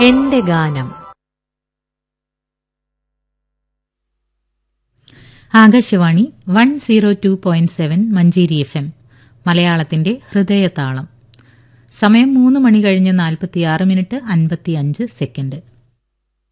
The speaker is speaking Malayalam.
എന്റെ ഗാനം. ആകാശവാണി 102.7 മഞ്ചേരി FM മലയാളത്തിന്റെ ഹൃദയതാളം. സമയം 3 മണി കഴിഞ്ഞ് 46 മിനിറ്റ് 55 സെക്കൻഡ്.